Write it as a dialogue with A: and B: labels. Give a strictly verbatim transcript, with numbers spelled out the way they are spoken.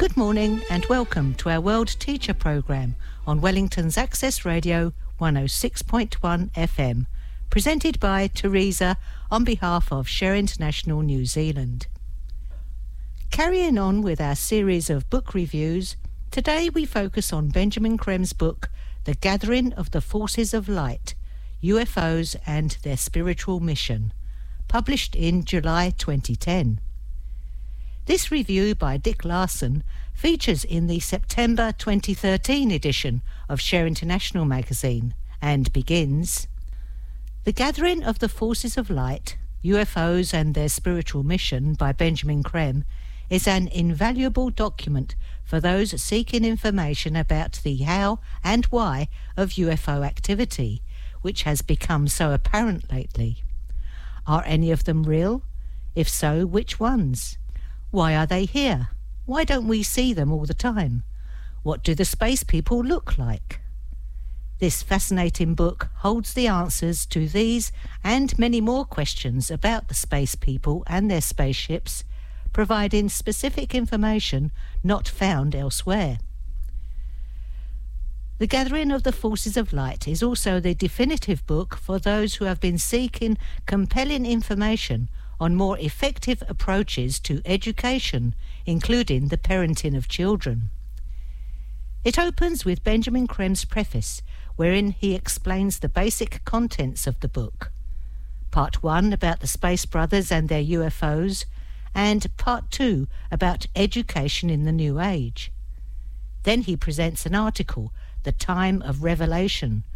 A: Good morning and welcome to our World Teacher Programme on Wellington's Access Radio one oh six point one F M, presented by Teresa on behalf of Share International New Zealand. Carrying on with our series of book reviews, today we focus on Benjamin Creme's book, The Gathering of the Forces of Light, U F Os and Their Spiritual Mission, published in July twenty ten. This review by Dick Larson features in the September twenty thirteen edition of Share International magazine and begins, The Gathering of the Forces of Light, U F Os and Their Spiritual Mission by Benjamin Creme is an invaluable document for those seeking information about the how and why of U F O activity, which has become so apparent lately. Are any of them real? If so, which ones? Why are they here? Why don't we see them all the time? What do the space people look like? This fascinating book holds the answers to these and many more questions about the space people and their spaceships, providing specific information not found elsewhere. The Gathering of the Forces of Light is also the definitive book for those who have been seeking compelling information on more effective approaches to education, including the parenting of children. It opens with Benjamin Creme's preface, wherein he explains the basic contents of the book. Part one about the Space Brothers and their U F Os, and part two about education in the New Age. Then he presents an article, The Time of Revelation,